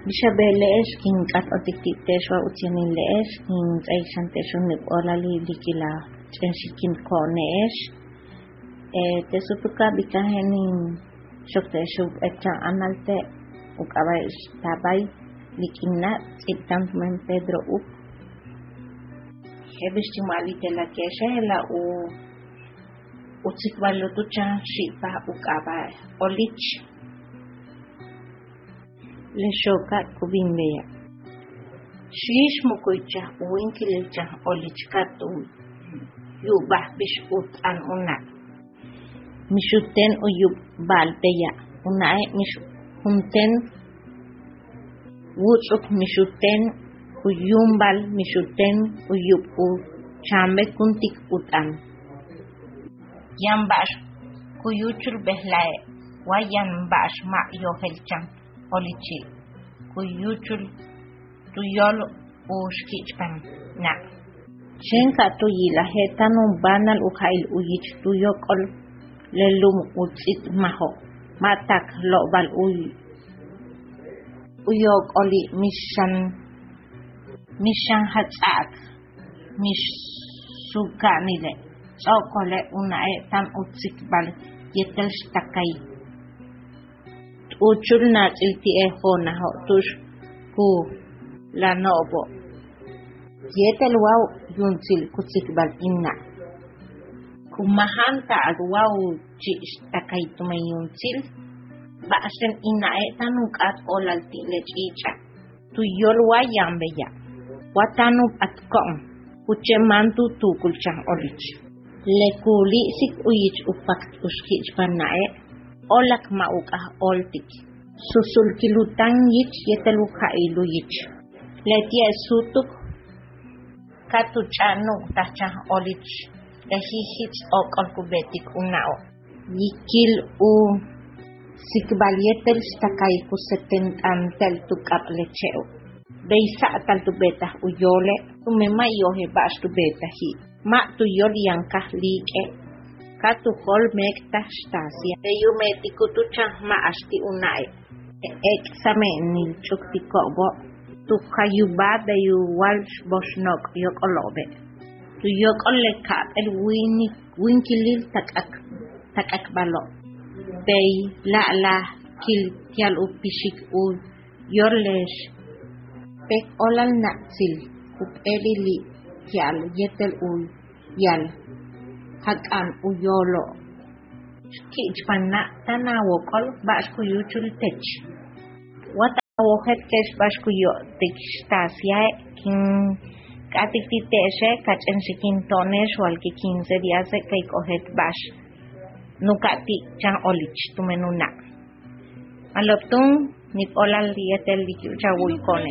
Bishabelesh king kat otiktiteshwa utianilesh king aishanteshun nibolali likila chenshikin konesh tesutuka bikahenin shokteshu echa analte ukabay tabay likina itam men Pedro up hebishtimali tela keshe la utsikwalu tucha shipa ukabay olich le shoka kubinbeya shish mukucha winkilcha olichkatu yubah bish ut an una mishuten uyub balbeya unae mishunten wutsuk mishuten uyumbal mishuten uyub u chambe kuntik utan yambash kuyuchul behlae wayan bash ma yohelchan olichi kuyuchul tuyol ushkichpan na shenka tuyila hetanu banal ukhail uyich tuyokol lelum utsit maho matak lobal uyokoli mishan hatsak mish sukanile sokole unae tan utsik bal yetel stakai uchul na ilti ehona ho tush ku la nobo yetel wow yunsil kutsik bal inna kumahanta wow chi stakai tumayunsil baasen inna etanuk at olalti lechicha tu yolwa yambeya watanu atkom uchemantu tukulchan olich lekuli sik uyich upak uskich panae olak maukah oltik susul kilutan yich yeteluka ilu yich letia sutuk katuchanu tacha olich lehihits okol kubetik unao yikil sikbalietel stakai ku 70 antel tukap lecheo beisa tal tu beta uyole tumema yohe bas tu beta hi ma tu yol yankah like katu hol mekta stasia de yumetiku tu ma asti unai examen ni chukti kobo tu kayuba de yu walsh bosnok yokolobe tu yokolle ka el winkilil takak balo bey la kil tial upishik u yorlesh pek olal naksil up elili tial yetel yal hakan uyolo kichpanna tanawokol bashkuyuchul tech wata wohet kesh bashkuyo tekstasia kin katititeshe kachensikin tonesh walki 15 días kai kohet bash nukati chan olich tumenuna aloptun nip olal yetel likyu chawuikone